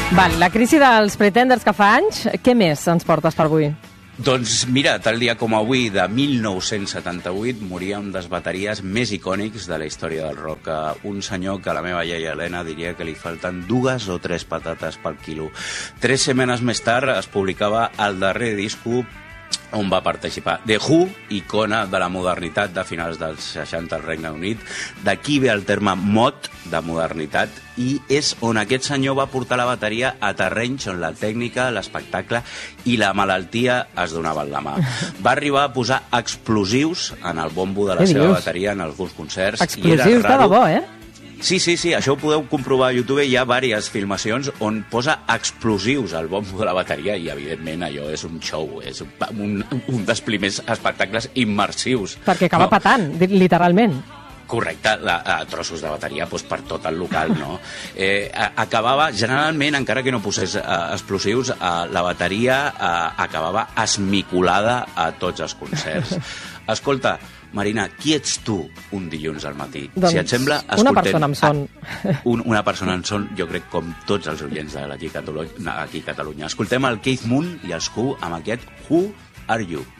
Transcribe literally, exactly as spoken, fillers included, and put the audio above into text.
Val, la crisi dels Pretenders que fa anys, què més ens portes per avui? Doncs mira, tal dia com avui, de mil nou-cents setanta-vuit, moria un dels bateries més icònics de la història del rock. Un senyor que a la meva iaia Helena diria que li falten dues o tres patates pel quilo. Tres setmanes més tard es publicava el darrer disco on va participar The Who, icona de la modernitat de finals dels seixanta al Regne Unit. D'aquí ve el terme mod de modernitat i és on aquest senyor va portar la bateria a terrenys on la tècnica, l'espectacle i la malaltia es donaven la mà. Va arribar a posar explosius en el bombo de la seva bateria en alguns concerts. Explosius de debò, eh? Sí, sí, sí, això ho podeu comprovar a YouTube. Hi ha diverses filmacions on posa explosius al bombo de la bateria i, evidentment, allò és un show, és un, un dels primers espectacles immersius. Perquè acaba no? patant, literalment. Correcte, la, a trossos de bateria doncs, per tot el local, no? Eh, acabava, generalment, encara que no posés eh, explosius, eh, la bateria eh, acabava esmicolada a tots els concerts. Escolta, Marina, qui ets tu un dilluns al matí? Doncs si et sembla, una persona amb son. Ah, un, una persona amb son, jo crec, com tots els oients d'aquí a Catalunya. Aquí a Catalunya. Escoltem el Keith Moon i els Who amb aquest Who Are You?